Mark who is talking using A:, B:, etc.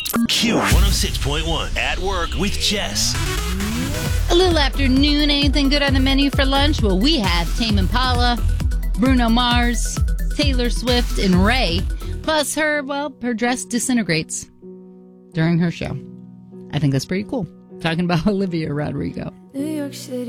A: Q106.1 at work with Jess.
B: A little afternoon, anything good on the menu for lunch? Well, we have Tame Impala, Bruno Mars, Taylor Swift, and Ray. Plus her dress disintegrates during her show. I think that's pretty cool. Talking about Olivia Rodrigo.
C: New York City.